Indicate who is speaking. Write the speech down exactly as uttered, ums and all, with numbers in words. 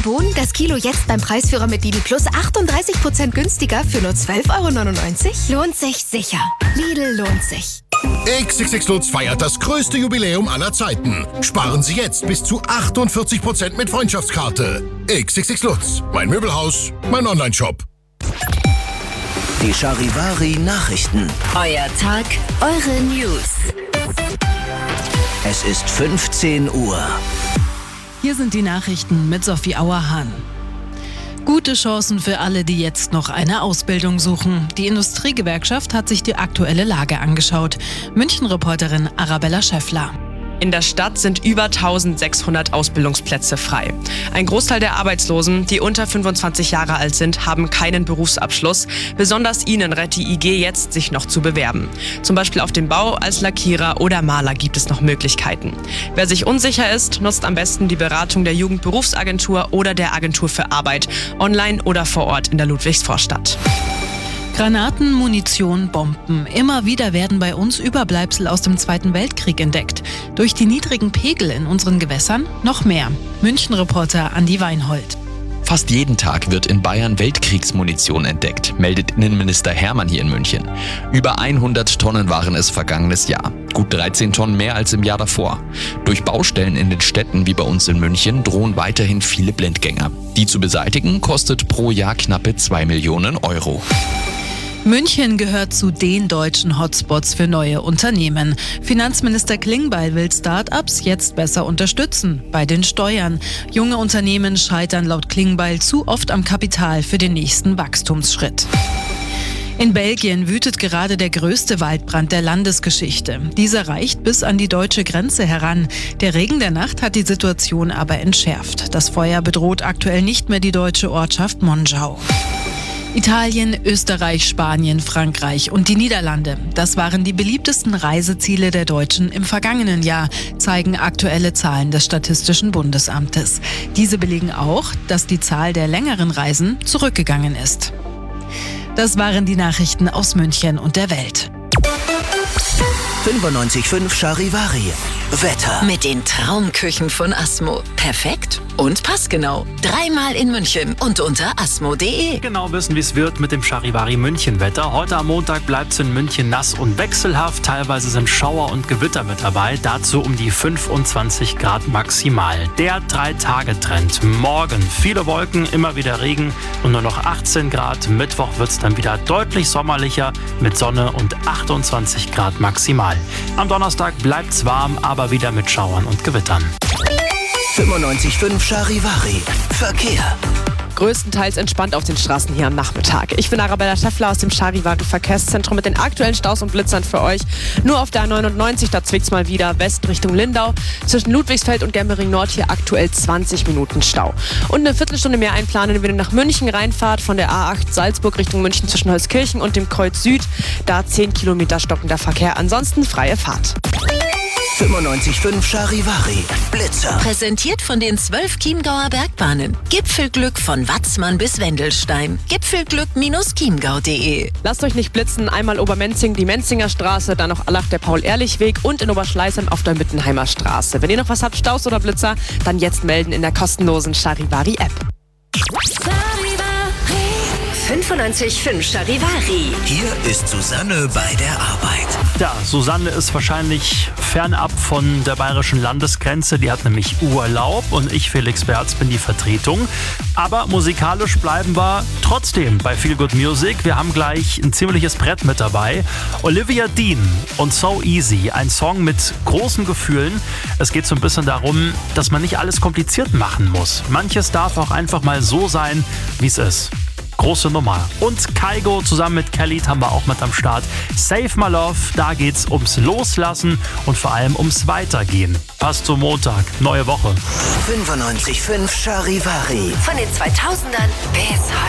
Speaker 1: Bohnen das Kilo jetzt beim Preisführer mit Lidl Plus achtunddreißig Prozent günstiger für nur zwölf Euro neunundneunzig? Lohnt sich sicher. Lidl lohnt sich.
Speaker 2: X X X Lutz feiert das größte Jubiläum aller Zeiten. Sparen Sie jetzt bis zu achtundvierzig Prozent mit Freundschaftskarte. X X X Lutz, mein Möbelhaus, mein Onlineshop.
Speaker 3: Die Charivari Nachrichten.
Speaker 4: Euer Tag, eure News.
Speaker 3: Es ist fünfzehn Uhr.
Speaker 5: Hier sind die Nachrichten mit Sophie Auerhahn. Gute Chancen für alle, die jetzt noch eine Ausbildung suchen. Die Industriegewerkschaft hat sich die aktuelle Lage angeschaut. München-Reporterin Arabella Schäffler.
Speaker 6: In der Stadt sind über eintausendsechshundert Ausbildungsplätze frei. Ein Großteil der Arbeitslosen, die unter fünfundzwanzig Jahre alt sind, haben keinen Berufsabschluss. Besonders ihnen rät die I G jetzt, sich noch zu bewerben. Zum Beispiel auf dem Bau, als Lackierer oder Maler gibt es noch Möglichkeiten. Wer sich unsicher ist, nutzt am besten die Beratung der Jugendberufsagentur oder der Agentur für Arbeit, online oder vor Ort in der Ludwigsvorstadt.
Speaker 5: Granaten, Munition, Bomben. Immer wieder werden bei uns Überbleibsel aus dem Zweiten Weltkrieg entdeckt. Durch die niedrigen Pegel in unseren Gewässern noch mehr. München-Reporter Andi Weinhold.
Speaker 7: Fast jeden Tag wird in Bayern Weltkriegsmunition entdeckt, meldet Innenminister Hermann hier in München. Über hundert Tonnen waren es vergangenes Jahr. Gut dreizehn Tonnen mehr als im Jahr davor. Durch Baustellen in den Städten wie bei uns in München drohen weiterhin viele Blindgänger. Die zu beseitigen kostet pro Jahr knappe zwei Millionen Euro.
Speaker 5: München gehört zu den deutschen Hotspots für neue Unternehmen. Finanzminister Klingbeil will Start-ups jetzt besser unterstützen bei den Steuern. Junge Unternehmen scheitern laut Klingbeil zu oft am Kapital für den nächsten Wachstumsschritt. In Belgien wütet gerade der größte Waldbrand der Landesgeschichte. Dieser reicht bis an die deutsche Grenze heran. Der Regen der Nacht hat die Situation aber entschärft. Das Feuer bedroht aktuell nicht mehr die deutsche Ortschaft Monschau. Italien, Österreich, Spanien, Frankreich und die Niederlande. Das waren die beliebtesten Reiseziele der Deutschen im vergangenen Jahr, zeigen aktuelle Zahlen des Statistischen Bundesamtes. Diese belegen auch, dass die Zahl der längeren Reisen zurückgegangen ist. Das waren die Nachrichten aus München und der Welt.
Speaker 3: fünfundneunzig Komma fünf Charivari. Wetter.
Speaker 4: Mit den Traumküchen von Asmo. Perfekt und passgenau. Dreimal in München und unter asmo punkt de.
Speaker 8: Genau wissen, wie es wird mit dem Charivari München-Wetter. Heute am Montag bleibt es in München nass und wechselhaft. Teilweise sind Schauer und Gewitter mit dabei. Dazu um die fünfundzwanzig Grad maximal. Der Drei-Tage-Trend. Morgen viele Wolken, immer wieder Regen und nur noch achtzehn Grad. Mittwoch wird es dann wieder deutlich sommerlicher mit Sonne und achtundzwanzig Grad maximal. Am Donnerstag bleibt es warm, aber wieder mit Schauern und Gewittern.
Speaker 3: fünfundneunzig Komma fünf Charivari. Verkehr.
Speaker 6: Größtenteils entspannt auf den Straßen hier am Nachmittag. Ich bin Arabella Schäffler aus dem Charivari Verkehrszentrum mit den aktuellen Staus und Blitzern für euch. Nur auf der A neunundneunzig, da zwickt's mal wieder West Richtung Lindau. Zwischen Ludwigsfeld und Germering Nord hier aktuell zwanzig Minuten Stau. Und eine Viertelstunde mehr einplanen, wenn ihr nach München reinfahrt, von der A acht Salzburg Richtung München zwischen Holzkirchen und dem Kreuz Süd. Da zehn Kilometer stockender Verkehr, ansonsten freie Fahrt.
Speaker 3: fünfundneunzig Komma fünf Charivari. Blitzer.
Speaker 4: Präsentiert von den zwölf Chiemgauer Bergbahnen. Gipfelglück von Watzmann bis Wendelstein. Gipfelglück Chiemgau punkt de.
Speaker 6: Lasst euch nicht blitzen, einmal Obermenzing, die Menzinger Straße, dann noch Allach der Paul-Ehrlich-Weg und in Oberschleißheim auf der Mittenheimer Straße. Wenn ihr noch was habt, Staus oder Blitzer, dann jetzt melden in der kostenlosen Charivari-App.
Speaker 4: fünfundneunzig Komma fünf Charivari.
Speaker 3: Hier ist Susanne bei der Arbeit.
Speaker 8: Ja, Susanne ist wahrscheinlich fernab von der bayerischen Landesgrenze. Die hat nämlich Urlaub und ich, Felix Berz, bin die Vertretung. Aber musikalisch bleiben wir trotzdem bei Feel Good Music. Wir haben gleich ein ziemliches Brett mit dabei. Olivia Dean und So Easy, ein Song mit großen Gefühlen. Es geht so ein bisschen darum, dass man nicht alles kompliziert machen muss. Manches darf auch einfach mal so sein, wie es ist. Große Nummer. Und Kygo zusammen mit Kelly haben wir auch mit am Start. Save My Love, da geht's ums Loslassen und vor allem ums Weitergehen. Passt zum Montag, neue Woche.
Speaker 3: fünfundneunzig Komma fünf Charivari.
Speaker 4: Von den zweitausendern bis heute.